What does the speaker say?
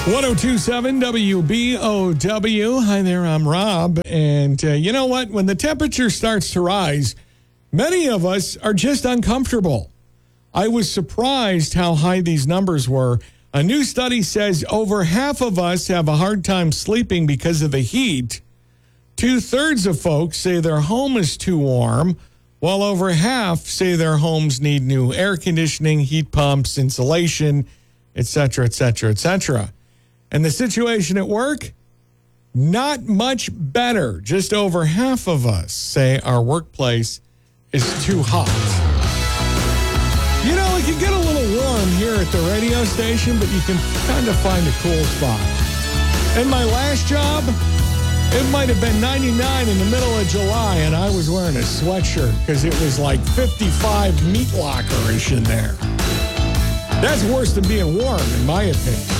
1027 WBOW. Hi there, I'm Rob. And you know what? When the temperature starts to rise, many of us are just uncomfortable. I was surprised how high these numbers were. A new study says over half of us have a hard time sleeping because of the heat. 2/3 of folks say their home is too warm, while over half say their homes need new air conditioning, heat pumps, insulation, etc., etc., etc. And the situation at work? Not much better. Just over half of us say our workplace is too hot. You know, it can get a little warm here at the radio station, but you can kind of find a cool spot. In my last job, it might have been 99 in the middle of July, and I was wearing a sweatshirt because it was like 55 meat locker-ish in there. That's worse than being warm, in my opinion.